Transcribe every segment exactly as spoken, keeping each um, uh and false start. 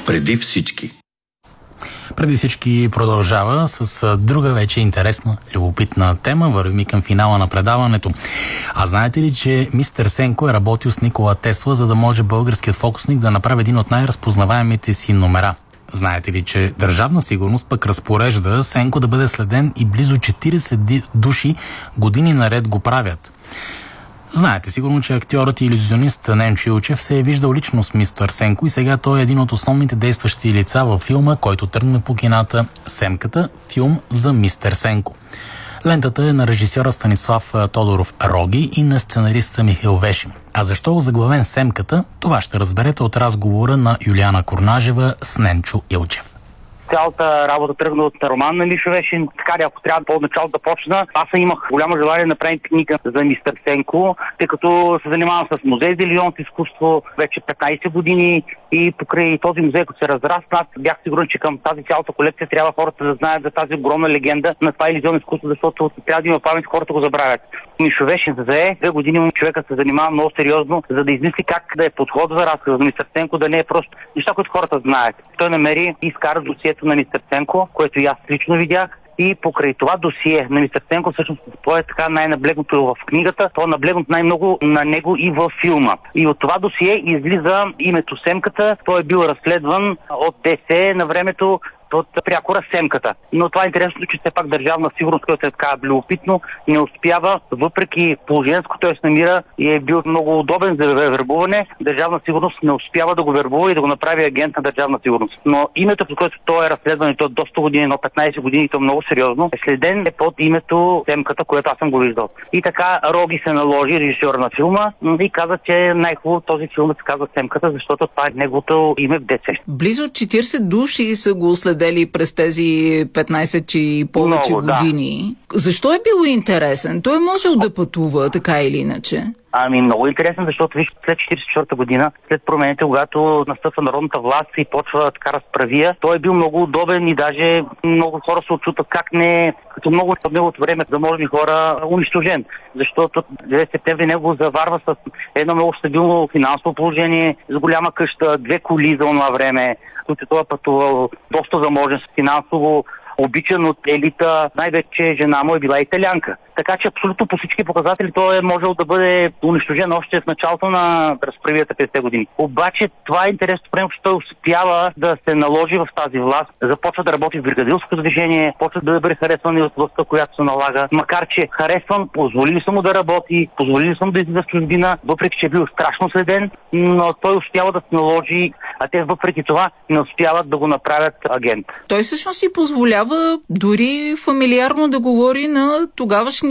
Преди всички. Преди всички продължава с друга вече интересна, любопитна тема. Вървим към финала на предаването. А знаете ли, че мистер Сенко е работил с Никола Тесла, за да може българският фокусник да направи един от най-разпознаваемите си номера? Знаете ли, че Държавна сигурност пък разпорежда Сенко да бъде следен и близо четирийсет души години наред го правят? Знаете сигурно, че актьорът и илюзионист Ненчо Илчев се е виждал лично с мистер Сенко и сега той е един от основните действащи лица във филма, който тръгна по кината "Семката", филм за мистер Сенко. Лентата е на режисьора Станислав Тодоров Роги и на сценариста Михаил Вешин. А защо е заглавен "Семката", това ще разберете от разговора на Юлиана Курнажева с Ненчо Илчев. Цялата работа тръгна от роман на Мишо Вешин. Така, ако трябва по-отначало да почна, аз имах голямо желание да направим книга за мистер Сенко, тъй като се занимавам с музей за илюзионното изкуство вече петнайсет години и покрай този музей, който се разрасна, аз бях сигурен, че към тази цялата колекция трябва хората да знаят за тази огромна легенда на това илюзионно изкуство, защото трябва да има памет, хората го забравят. Мишо Вешин се зае, две години човека се занимава много сериозно, за да измисли как да е подход за разказа за мистер Сенко, да не е просто неща, които хората знаят. Той намери и изкара досието на мистер Сенко, което и аз лично видях. И покрай това досие на мистер Сенко, всъщност това е така най-наблегнато в книгата, то е наблегнато най-много на него и във филма. И от това досие излиза името Семката. Той е бил разследван от ДС на времето от прякора Семката. Но това е интересно, че все пак Държавна сигурност, която е така любопитно, не успява, въпреки положението, той се намира и е бил много удобен за вербуване, Държавна сигурност не успява да го вербува и да го направи агент на Държавна сигурност. Но името, по което той е разследван, и то доста години, но петнайсет години, и то много сериозно, е следен е под името Семката, което аз съм го виждал. И така Роги се наложи, режисьор на филма, и каза, че е най-хубаво този филм да се казва Семката, защото това е неговото име в ДС. Близо четирийсет души са го следели през тези петнайсет и повече Много, години. Да. Защо е бил интересен? Той е можел да пътува, така или иначе. Ами много интересен, защото виж, след четирийсет и четвърта година, след промените, когато настъпва народната власт и почва така разправия, той е бил много удобен и даже много хора се отчутат как не, като много от неговото време заможни хора, унищожен. Защото девети септември него заварва с едно много стабилно финансово положение, с голяма къща, две коли за това време, които той е пътувал, доста заможен с финансово, обичан от елита, най-вече жена му е била италианка. Така че абсолютно по всички показатели той е можел да бъде унищожен още в началото на разправията петдесетте години. Обаче това е интересно, че той успява да се наложи в тази власт, започва да работи в бригадилското движение, почва да бъде харесван и от властта, която се налага. Макар че харесван, позволили са му да работи, позволили са му да излиза в чужбина, въпреки че е бил страшно следен, но той успява да се наложи, а те въпреки това не успяват да го направят агент. Той всъщност си позволява дори фамилиарно да говори на тогавашния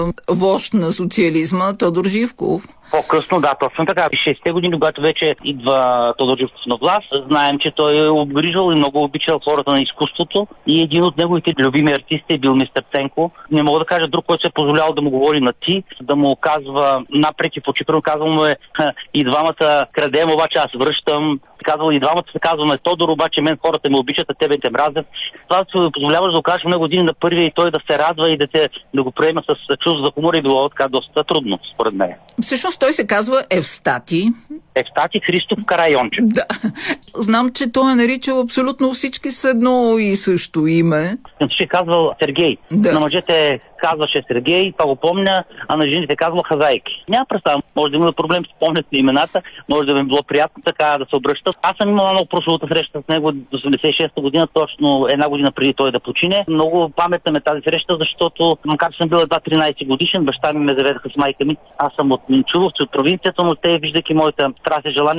вожд на социализма Тодор Живков. По-късно, да, точно така. В шейсетте години, когато вече идва Тодор Живков на власт, знаем, че той е обгрижал и много обичал хората на изкуството и един от неговите любими артисти е бил мистер Сенко. Не мога да кажа друг, който се е позволявал да му говори на ти, да му казва напред и почипрено, казвал му е и двамата крадем, обаче аз връщам. Казвал и двамата се казваме Тодор, обаче мен хората ме обичат, а тебе те мразят. Това се позволяваш да окажеш много години на първия и той да се радва и да, те, да го приема с чувство за хумор и било така доста трудно, според мен. Всъщност той се казва Евстати. Евстати Христов Карайончев. Да. Знам, че той е наричал абсолютно всички с едно и също име. Ще казвал Сергей. Да. На мъжете казваше Сергей, това го помня, а на жените казва Хазайки. Няма представа, може да има проблем с помнят на имената, може да ми е било приятно така да се обръщат. Аз съм имал много прословута среща с него до осемдесет и шеста година, точно една година преди той да почине. Много паметна ме тази среща, защото макар че съм бил едва тринайсет годишен, баща ми ме заведаха с майка ми. Аз съм от Минчуловци, от провинцията, но те, виждайки моята страст и желание,